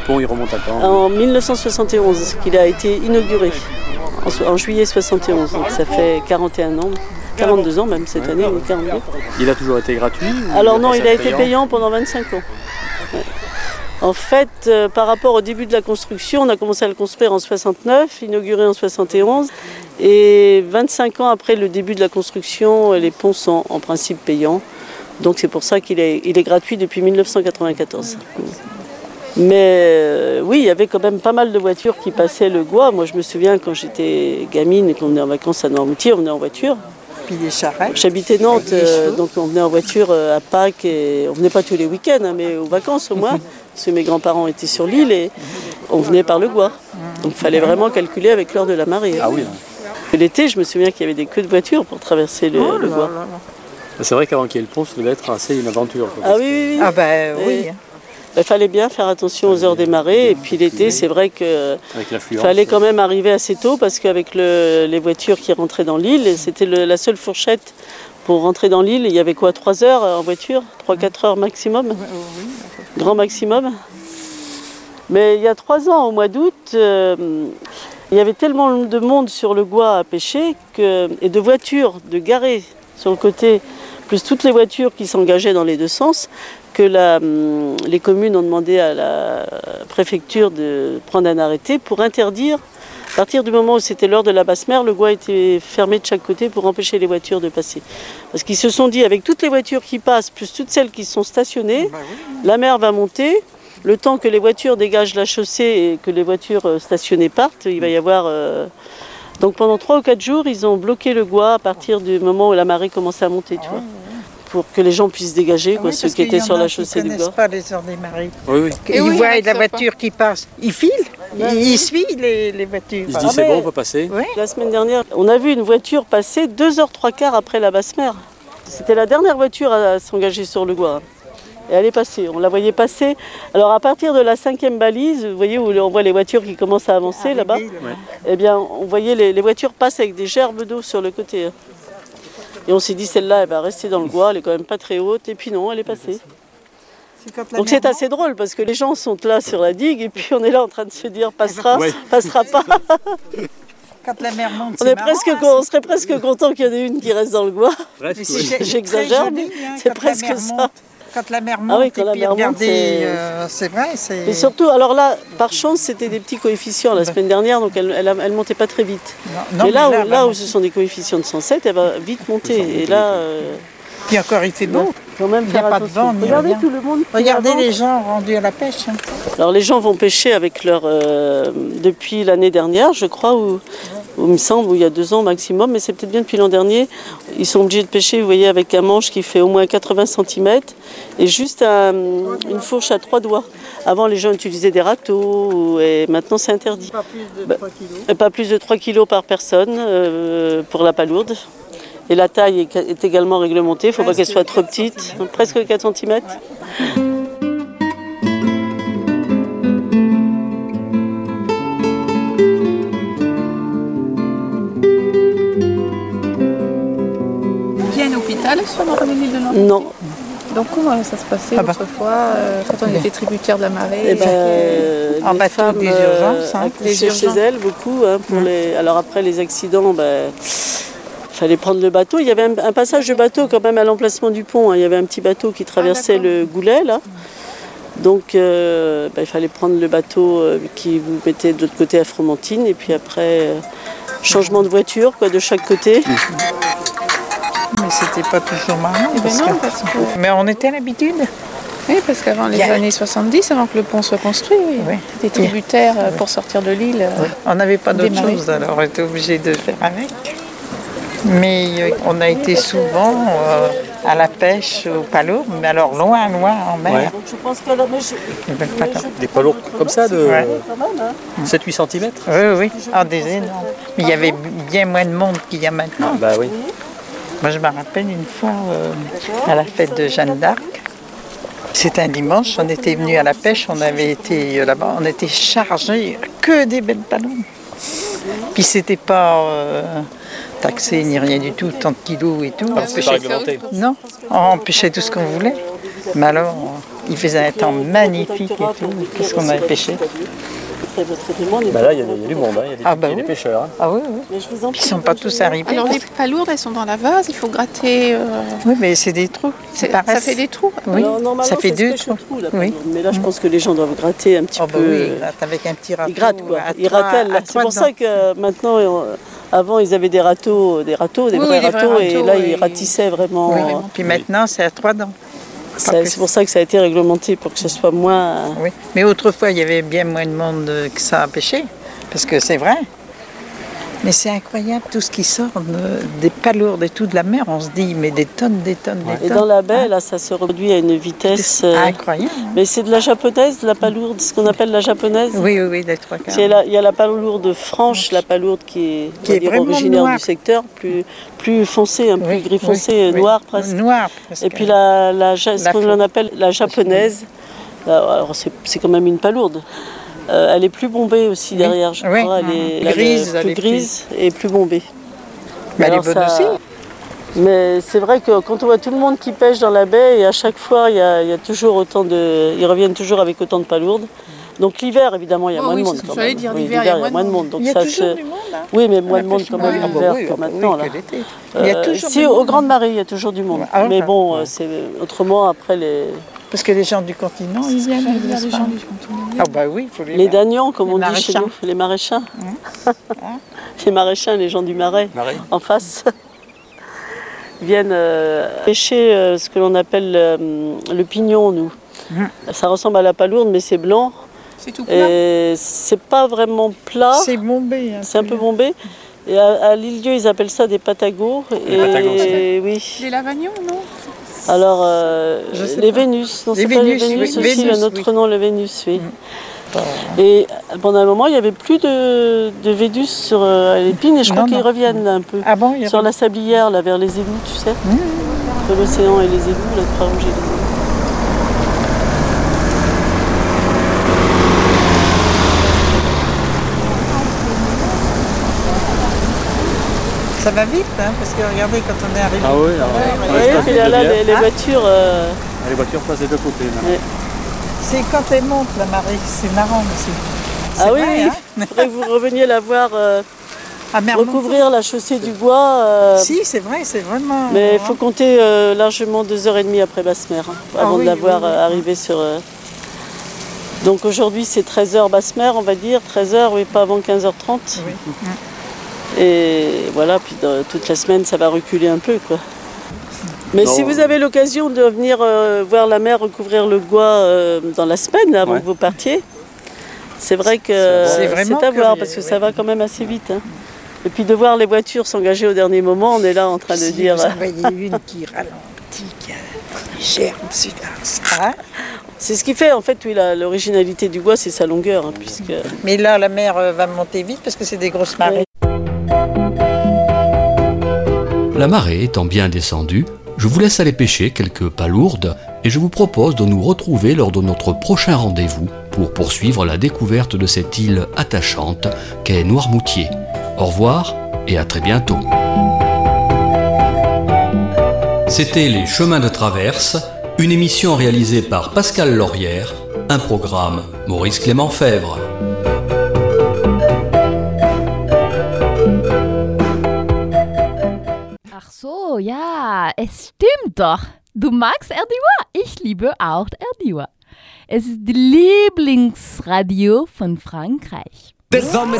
pont, il remonte à quand? En 1971 qu'il a été inauguré, en juillet 71, donc ça fait 41 ans. 42 ans même cette année, 42. Il a toujours été gratuit? Alors non, il a été payant pendant 25 ans. Ouais. En fait, par rapport au début de la construction, on a commencé à le construire en 69, inauguré en 71. Et 25 ans après le début de la construction, les ponts sont en principe payants. Donc c'est pour ça qu'il est gratuit depuis 1994. Mais oui, il y avait quand même pas mal de voitures qui passaient le Gois. Moi je me souviens quand j'étais gamine et qu'on venait en vacances à Noirmoutier, on venait en voiture. Puis des charrettes. J'habitais Nantes, donc on venait en voiture à Pâques, et on venait pas tous les week-ends, hein, mais aux vacances au moins, parce que mes grands-parents étaient sur l'île et on venait par le Gois. Donc il fallait vraiment calculer avec l'heure de la marée. Ah oui. L'été, je me souviens qu'il y avait des queues de voitures pour traverser le Gois. C'est vrai qu'avant qu'il y ait le pont, ça devait être assez une aventure. Ah oui. Ah ben oui. Il fallait bien faire attention aux heures des marées, et puis l'été, c'est vrai qu'il fallait quand même arriver assez tôt, parce qu'avec les voitures qui rentraient dans l'île, c'était la seule fourchette pour rentrer dans l'île. Il y avait quoi, 3 heures en voiture, 3-4 heures maximum, grand maximum. Mais il y a 3 ans, au mois d'août, il y avait tellement de monde sur le Gois à pêcher, et de voitures de garées sur le côté, plus toutes les voitures qui s'engageaient dans les deux sens, que les communes ont demandé à la préfecture de prendre un arrêté pour interdire, à partir du moment où c'était l'heure de la basse mer, le Gois était fermé de chaque côté pour empêcher les voitures de passer. Parce qu'ils se sont dit, avec toutes les voitures qui passent, plus toutes celles qui sont stationnées, la mer va monter, le temps que les voitures dégagent la chaussée et que les voitures stationnées partent, il va y avoir... Donc pendant 3 ou 4 jours, ils ont bloqué le Gois à partir du moment où la marée commençait à monter, tu vois, pour que les gens puissent dégager, ceux qui étaient sur la chaussée du Gois. Ils ne connaissent pas les heures des marées. Oui. Ils voient la voiture qui passe, ils filent, ils suivent les voitures. Ils se disent c'est bon, on peut passer. Oui. La semaine dernière, on a vu une voiture passer 2h03 après la basse mer. C'était la dernière voiture à s'engager sur le Gois. Et elle est passée, on la voyait passer. Alors à partir de la 5e balise, vous voyez où on voit les voitures qui commencent à avancer là-bas, eh bien on voyait les voitures passer avec des gerbes d'eau sur le côté. Et on s'est dit celle-là, elle va rester dans le Gois, elle est quand même pas très haute, et puis non, elle est passée. Donc c'est assez drôle parce que les gens sont là sur la digue et puis on est là en train de se dire passera pas. Quand la mer monte, on serait presque content qu'il y en ait une qui reste dans le Gois. J'exagère, mais c'est presque ça. Quand la mer monte, quand la mer monte, c'est vrai. Et surtout, alors là, par chance, c'était des petits coefficients la semaine dernière, donc elle montait pas très vite. Mais là où ce sont des coefficients de 107, elle va vite monter. Et là... Puis encore, il fait beau. Quand même, il n'y a pas de vent. Regardez tout le monde. Regardez les gens rendus à la pêche. Alors les gens vont pêcher avec depuis l'année dernière, je crois, ou il me semble, il y a 2 ans maximum, mais c'est peut-être bien depuis l'an dernier. Ils sont obligés de pêcher, vous voyez, avec un manche qui fait au moins 80 cm et juste une fourche à 3 doigts. Avant, les gens utilisaient des râteaux et maintenant c'est interdit. Pas plus de 3 kilos. Pas plus de 3 kilos par personne pour la palourde. Et la taille est également réglementée, il ne faut pas qu'elle soit trop petite, presque 4 cm. Il y a un hôpital sur l'île de Nantes? Non. Donc comment ça se passait autrefois quand on était tributaire de la marée? En bateau des urgences. Accoucher chez elles, beaucoup. Alors après les accidents, il fallait prendre le bateau. Il y avait un passage de bateau quand même à l'emplacement du pont. Il y avait un petit bateau qui traversait le Goulet là. Donc il fallait prendre le bateau qui vous mettait de l'autre côté à Fromentine. Et puis après, changement de voiture de chaque côté. Mais c'était pas toujours marrant. Mais on était à l'habitude. Oui, parce qu'avant les années 70, avant que le pont soit construit, on était tributaire pour sortir de l'île. On n'avait pas d'autre chose, alors on était obligé de faire avec. Mais on a été souvent à la pêche aux palourdes, mais alors loin en mer. Ouais. Donc je pense que des palourdes comme ça de 7-8 cm? Oui. Des énormes. Mais il y avait bien moins de monde qu'il y a maintenant. Ah, bah oui. Moi je me rappelle une fois à la fête de Jeanne d'Arc. C'était un dimanche, on était venus à la pêche, on avait été là-bas, on était chargés que des belles palourdes. Puis c'était pas taxé ni rien du tout, tant de kilos et tout. C'était pas réglementé? Non, on pêchait tout ce qu'on voulait. Mais alors, Il faisait un temps magnifique et tout. Qu'est-ce qu'on avait pêché? Là, il y a du monde, il y a des pêcheurs. Hein. Ah oui, oui. Ils ne sont pas tous arrivés. Alors les palourdes, elles sont dans la vase, il faut gratter. Oui, mais c'est des trous. Ça fait des trous. Oui, ça fait 2 trous. Oui. Mais là, je pense que les gens doivent gratter un petit peu. Oui, avec un petit râteau. Ils grattent, quoi. Ils ratellent. C'est pour ça que maintenant, avant, ils avaient des vrais râteaux, et là, ils ratissaient vraiment. Oui. Puis maintenant, c'est à 3 dents. C'est pour ça que ça a été réglementé, pour que ce soit moins... Oui, mais autrefois, il y avait bien moins de monde que ça à pêcher, parce que c'est vrai. Mais c'est incroyable, tout ce qui sort des palourdes et tout de la mer, on se dit, mais des tonnes. Et dans la baie, là, ça se reproduit à une vitesse... incroyable. Mais c'est de la japonaise, de la palourde, ce qu'on appelle la japonaise. Oui, des 3 quarts. Il y a la palourde franche, la palourde qui est originaire noire. Du secteur, plus foncée, plus gris foncé, noir presque. Noir presque. Et puis ce qu'on appelle la japonaise, alors c'est quand même une palourde. Elle est plus bombée aussi derrière, je crois. Elle est plus grise et plus bombée. Mais elle est bonne aussi. Mais c'est vrai que quand on voit tout le monde qui pêche dans la baie, et à chaque fois, il y a toujours ils reviennent toujours avec autant de palourdes. Donc l'hiver, évidemment, il y a moins de monde. J'allais dire l'hiver, il y a moins de monde. Donc il y a toujours du monde. Oui, mais moins de monde quand même l'hiver que maintenant. Il y a toujours si, aux grandes marées, il y a toujours du monde. Mais bon, c'est autrement après les... Parce que les gens du continent, ils viennent. Les gens du continent. Ah bah oui, il faut les Dagnans, comme on dit chez nous, les maraîchins. Les maraîchins, les gens du marais, en face, viennent pêcher ce que l'on appelle le pignon, nous. Ça ressemble à la palourde, mais c'est blanc. C'est tout plat. Et c'est pas vraiment plat. C'est bombé. C'est un peu bombé. Et à l'île-Dieu, ils appellent ça des patagos. Oui. Les lavagnons, non? Alors, les Vénus. Non, c'est pas les Vénus aussi, il y a un autre nom, le Vénus, oui. Et pendant un moment, il n'y avait plus de Vénus sur l'épine, et je crois qu'ils reviennent un peu. Ah bon, sur la sablière, là, vers les égouts, tu sais. Entre l'océan et les égouts, la Croix-Rouge et les égouts. Ça va vite, parce que regardez, quand on est arrivé... Ah oui, vous voyez, là, les voitures... Les voitures passent des deux côtés. C'est quand elles montent, la marée, c'est marrant aussi. Ah oui, il faudrait que vous reveniez la voir recouvrir la chaussée du Bois. Si, c'est vrai, c'est vraiment... Mais il faut compter largement 2h30 après Basse-Mer, avant de la voir arriver sur... Donc aujourd'hui, c'est 13h Basse-Mer, on va dire. 13h, oui, pas avant 15h30. Oui. Et voilà, puis toute la semaine, ça va reculer un peu, quoi. Mais si vous avez l'occasion de venir voir la mer recouvrir le Gois dans la semaine, avant que vous partiez, c'est vrai que c'est à voir, parce que ça va quand même assez vite. Et puis de voir les voitures s'engager au dernier moment, on est là en train de dire... Vous en voyez une qui ralentit, qui a légère dessus là. C'est ce qui fait, en fait, l'originalité du Gois, c'est sa longueur. Puisque... Mais là, la mer va monter vite, parce que c'est des grosses marées. La marée étant bien descendue, je vous laisse aller pêcher quelques palourdes et je vous propose de nous retrouver lors de notre prochain rendez-vous pour poursuivre la découverte de cette île attachante qu'est Noirmoutier. Au revoir et à très bientôt. C'était Les Chemins de Traverse, une émission réalisée par Pascal Laurière, un programme Maurice Clément Fèvre. Ach so, ja, es stimmt doch. Du magst RDW. Ich liebe auch RDW. Es ist die Lieblingsradio von Frankreich.